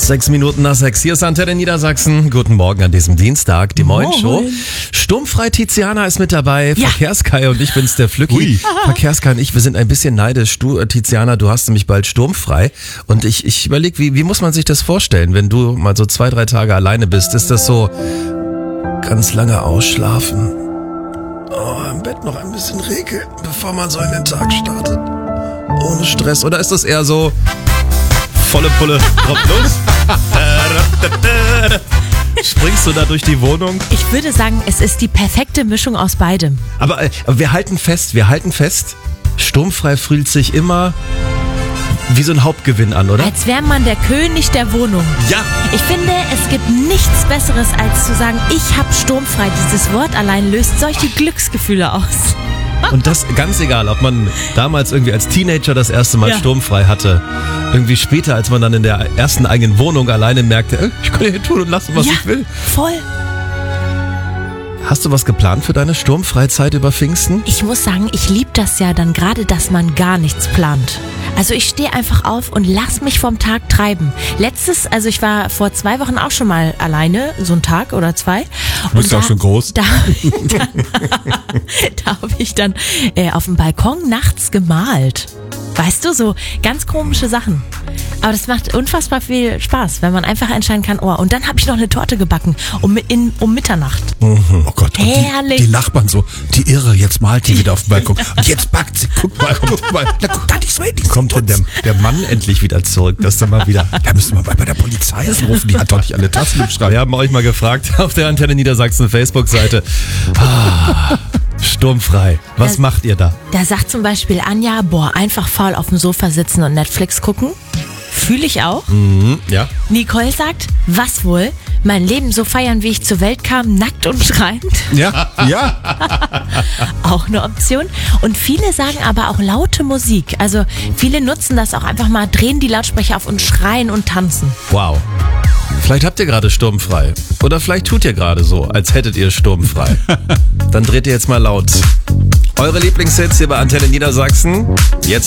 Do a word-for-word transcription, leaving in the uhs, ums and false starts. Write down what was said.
Sechs Minuten nach sechs. Hier ist Antenne Niedersachsen. Guten Morgen an diesem Dienstag, die Moin-Show. Sturmfrei Tiziana ist mit dabei. Ja. Verkehrskai und ich bin's, der Flücki. Verkehrskai und ich, wir sind ein bisschen neidisch. Du, Tiziana, du hast nämlich bald sturmfrei. Und ich, ich überlege, wie, wie muss man sich das vorstellen, wenn du mal so zwei, drei Tage alleine bist? Ist das so ganz lange ausschlafen? Oh, im Bett noch ein bisschen regeln, bevor man so in den Tag startet. Ohne Stress. Oder ist das eher so volle Pulle, drauf los? Springst du da durch die Wohnung? Ich würde sagen, es ist die perfekte Mischung aus beidem. Aber, äh, aber wir halten fest, wir halten fest, sturmfrei fühlt sich immer wie so ein Hauptgewinn an, oder? Als wäre man der König der Wohnung. Ja. Ich finde, es gibt nichts Besseres, als zu sagen, ich habe sturmfrei. Dieses Wort allein löst solche Glücksgefühle aus. Und das ganz egal, ob man damals irgendwie als Teenager das erste Mal ja. sturmfrei hatte. Irgendwie später, als man dann in der ersten eigenen Wohnung alleine merkte, äh, ich kann hier tun und lassen, was ja, ich will. Voll. Hast du was geplant für deine Sturmfreizeit über Pfingsten? Ich muss sagen, ich liebe das ja dann gerade, dass man gar nichts plant. Also ich stehe einfach auf und lass mich vom Tag treiben. Letztes, also ich war vor zwei Wochen auch schon mal alleine, so einen Tag oder zwei. Du bist und auch da, schon groß. Da, da, da habe ich dann äh, auf dem Balkon nachts gemalt. Weißt du, so ganz komische Sachen. Aber das macht unfassbar viel Spaß, wenn man einfach entscheiden kann, oh, und dann habe ich noch eine Torte gebacken um, in, um Mitternacht. Mhm. Oh Gott, und herrlich. Die, die Nachbarn so, die Irre, jetzt malt die wieder auf dem Balkon. Und jetzt backt sie, guck mal, guck mal. Da guck gar nicht so hin. Kommt denn der, der Mann endlich wieder zurück? Das dann mal wieder. Da müssen wir mal bei der Polizei anrufen, die hat doch nicht alle Tassen im Schrank. Wir haben euch mal gefragt auf der Antenne Niedersachsen Facebook-Seite. Ah, sturmfrei. Was da, macht ihr da? Da sagt zum Beispiel Anja, boah, einfach faul auf dem Sofa sitzen und Netflix gucken. Fühle ich auch. Mhm, ja. Nicole sagt, was wohl? Mein Leben so feiern, wie ich zur Welt kam, nackt und schreiend. Ja, ja. Auch eine Option. Und viele sagen aber auch laute Musik. Also viele nutzen das auch einfach mal, drehen die Lautsprecher auf und schreien und tanzen. Wow. Vielleicht habt ihr gerade sturmfrei. Oder vielleicht tut ihr gerade so, als hättet ihr sturmfrei. Dann dreht ihr jetzt mal laut. Eure Lieblingshits hier bei Antenne Niedersachsen. Jetzt